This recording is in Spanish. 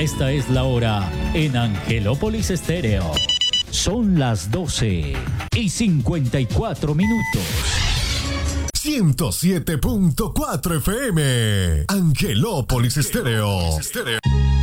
Esta es la hora en Angelópolis Estéreo. Son las 12:54. 107.4 FM. Angelópolis Estéreo.